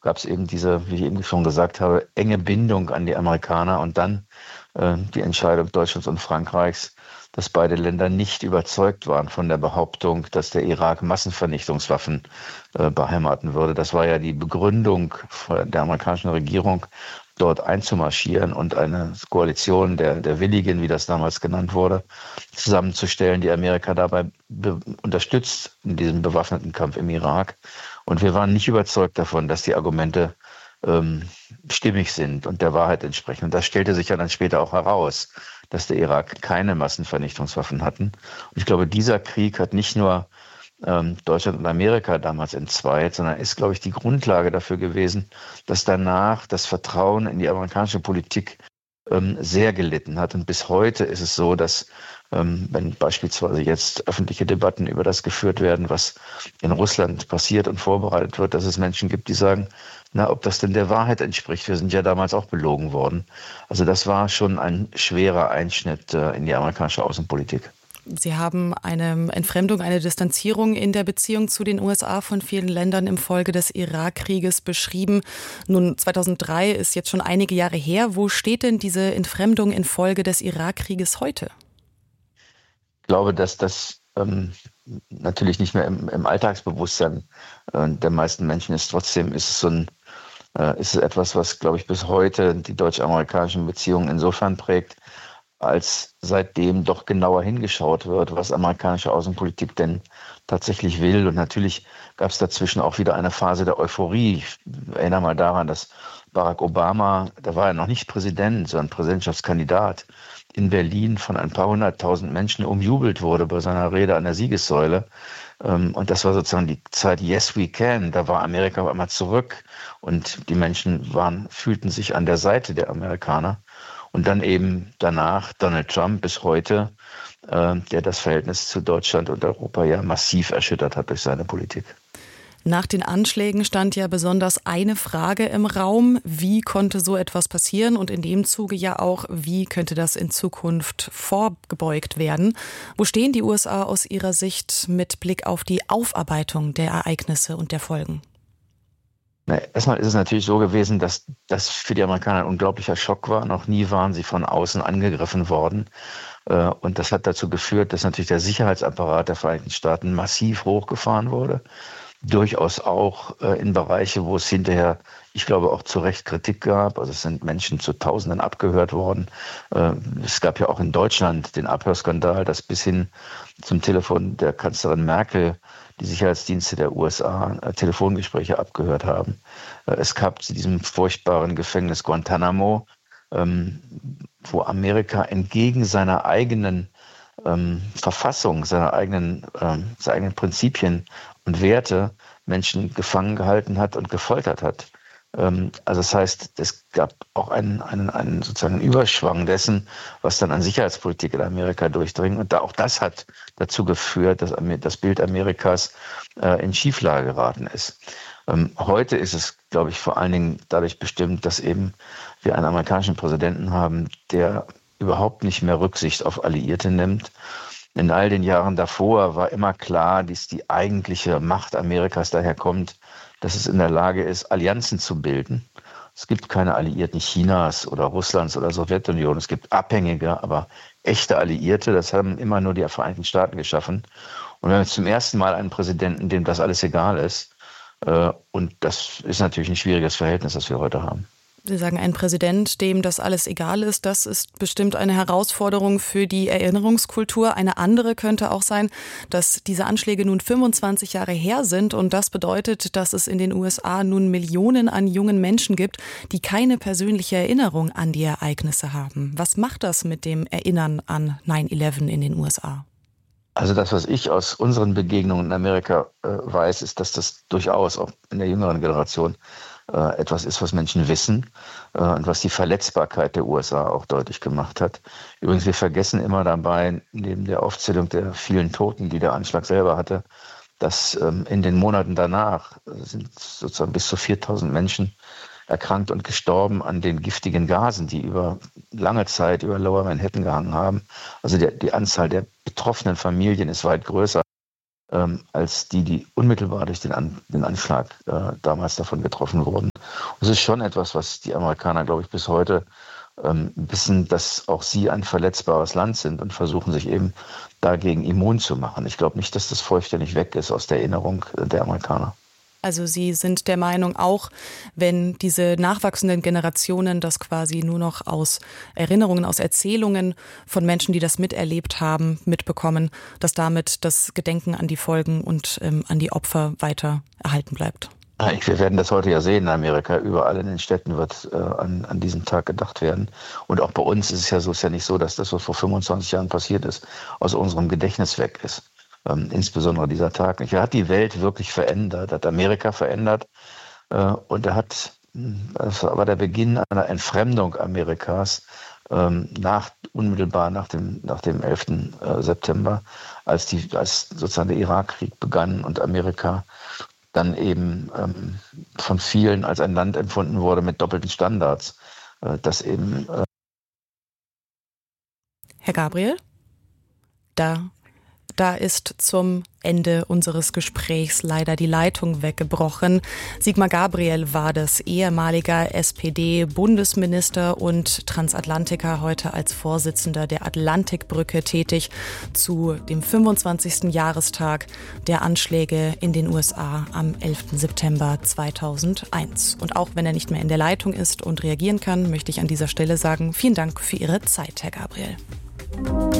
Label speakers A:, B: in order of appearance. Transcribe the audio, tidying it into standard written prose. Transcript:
A: gab es eben diese, wie ich eben schon gesagt habe, enge Bindung an die Amerikaner und dann die Entscheidung Deutschlands und Frankreichs, dass beide Länder nicht überzeugt waren von der Behauptung, dass der Irak Massenvernichtungswaffen beheimaten würde. Das war ja die Begründung der amerikanischen Regierung, dort einzumarschieren und eine Koalition der Willigen, wie das damals genannt wurde, zusammenzustellen, die Amerika dabei unterstützt in diesem bewaffneten Kampf im Irak. Und wir waren nicht überzeugt davon, dass die Argumente stimmig sind und der Wahrheit entsprechen. Und das stellte sich ja dann später auch heraus, dass der Irak keine Massenvernichtungswaffen hatten. Und ich glaube, dieser Krieg hat nicht nur Deutschland und Amerika damals entzweit, sondern ist, glaube ich, die Grundlage dafür gewesen, dass danach das Vertrauen in die amerikanische Politik sehr gelitten hat. Und bis heute ist es so, dass wenn beispielsweise jetzt öffentliche Debatten über das geführt werden, was in Russland passiert und vorbereitet wird, dass es Menschen gibt, die sagen, na, ob das denn der Wahrheit entspricht. Wir sind ja damals auch belogen worden. Also das war schon ein schwerer Einschnitt in die amerikanische Außenpolitik.
B: Sie haben eine Entfremdung, eine Distanzierung in der Beziehung zu den USA von vielen Ländern infolge des Irakkrieges beschrieben. Nun, 2003 ist jetzt schon einige Jahre her. Wo steht denn diese Entfremdung infolge des Irakkrieges heute?
A: Ich glaube, dass das natürlich nicht mehr im Alltagsbewusstsein der meisten Menschen ist. Trotzdem ist es etwas, was, glaube ich, bis heute die deutsch-amerikanischen Beziehungen insofern prägt, als seitdem doch genauer hingeschaut wird, was amerikanische Außenpolitik denn tatsächlich will. Und natürlich gab es dazwischen auch wieder eine Phase der Euphorie. Ich erinnere mal daran, dass Barack Obama, da war er noch nicht Präsident, sondern Präsidentschaftskandidat, in Berlin von ein paar hunderttausend Menschen umjubelt wurde bei seiner Rede an der Siegessäule. Und das war sozusagen die Zeit Yes, we can. Da war Amerika auf einmal zurück und die Menschen fühlten sich an der Seite der Amerikaner. Und dann eben danach Donald Trump bis heute, der das Verhältnis zu Deutschland und Europa ja massiv erschüttert hat durch seine Politik.
B: Nach den Anschlägen stand ja besonders eine Frage im Raum. Wie konnte so etwas passieren? Und in dem Zuge ja auch, wie könnte das in Zukunft vorgebeugt werden? Wo stehen die USA aus Ihrer Sicht mit Blick auf die Aufarbeitung der Ereignisse und der Folgen?
A: Erstmal ist es natürlich so gewesen, dass das für die Amerikaner ein unglaublicher Schock war. Noch nie waren sie von außen angegriffen worden. Und das hat dazu geführt, dass natürlich der Sicherheitsapparat der Vereinigten Staaten massiv hochgefahren wurde. Durchaus auch in Bereiche, wo es hinterher, ich glaube, auch zu Recht Kritik gab. Also es sind Menschen zu Tausenden abgehört worden. Es gab ja auch in Deutschland den Abhörskandal, das bis hin zum Telefon der Kanzlerin Merkel die Sicherheitsdienste der USA Telefongespräche abgehört haben. Es gab zu diesem furchtbaren Gefängnis Guantanamo, wo Amerika entgegen seiner eigenen Verfassung, seiner eigenen Prinzipien und Werte Menschen gefangen gehalten hat und gefoltert hat. Also das heißt, es gab auch einen sozusagen Überschwang dessen, was dann an Sicherheitspolitik in Amerika durchdringt. Und auch das hat dazu geführt, dass das Bild Amerikas in Schieflage geraten ist. Heute ist es, glaube ich, vor allen Dingen dadurch bestimmt, dass eben wir einen amerikanischen Präsidenten haben, der überhaupt nicht mehr Rücksicht auf Alliierte nimmt. In all den Jahren davor war immer klar, dass die eigentliche Macht Amerikas daher kommt, dass es in der Lage ist, Allianzen zu bilden. Es gibt keine Alliierten Chinas oder Russlands oder Sowjetunion. Es gibt abhängige, aber echte Alliierte. Das haben immer nur die Vereinigten Staaten geschaffen. Und wir haben jetzt zum ersten Mal einen Präsidenten, dem das alles egal ist. Und das ist natürlich ein schwieriges Verhältnis, das wir heute haben.
B: Sie sagen, ein Präsident, dem das alles egal ist, das ist bestimmt eine Herausforderung für die Erinnerungskultur. Eine andere könnte auch sein, dass diese Anschläge nun 25 Jahre her sind und das bedeutet, dass es in den USA nun Millionen an jungen Menschen gibt, die keine persönliche Erinnerung an die Ereignisse haben. Was macht das mit dem Erinnern an 9/11 in den USA?
A: Also das, was ich aus unseren Begegnungen in Amerika weiß, ist, dass das durchaus auch in der jüngeren Generation etwas ist, was Menschen wissen und was die Verletzbarkeit der USA auch deutlich gemacht hat. Übrigens, wir vergessen immer dabei, neben der Aufzählung der vielen Toten, die der Anschlag selber hatte, dass in den Monaten danach sind sozusagen bis zu 4.000 Menschen erkrankt und gestorben an den giftigen Gasen, die über lange Zeit über Lower Manhattan gehangen haben. Also die Anzahl der betroffenen Familien ist weit größer. als die unmittelbar durch den Anschlag damals davon getroffen wurden. Und es ist schon etwas, was die Amerikaner, glaube ich, bis heute wissen, dass auch sie ein verletzbares Land sind und versuchen sich eben dagegen immun zu machen. Ich glaube nicht, dass das vollständig weg ist aus der Erinnerung der Amerikaner.
B: Also Sie sind der Meinung, auch wenn diese nachwachsenden Generationen das quasi nur noch aus Erinnerungen, aus Erzählungen von Menschen, die das miterlebt haben, mitbekommen, dass damit das Gedenken an die Folgen und an die Opfer weiter erhalten bleibt?
A: Wir werden das heute ja sehen in Amerika. Überall in den Städten wird an diesen Tag gedacht werden. Und auch bei uns ist es ja nicht so, dass das, was vor 25 Jahren passiert ist, aus unserem Gedächtnis weg ist. Insbesondere dieser Tag. Er hat die Welt wirklich verändert, hat Amerika verändert und das war der Beginn einer Entfremdung Amerikas unmittelbar nach dem 11. September, als sozusagen der Irakkrieg begann und Amerika dann eben von vielen als ein Land empfunden wurde mit doppelten Standards, das eben
B: Herr Gabriel, da ist zum Ende unseres Gesprächs leider die Leitung weggebrochen. Sigmar Gabriel war das, ehemaliger SPD-Bundesminister und Transatlantiker, heute als Vorsitzender der Atlantikbrücke tätig, zu dem 25. Jahrestag der Anschläge in den USA am 11. September 2001. Und auch wenn er nicht mehr in der Leitung ist und reagieren kann, möchte ich an dieser Stelle sagen, vielen Dank für Ihre Zeit, Herr Gabriel.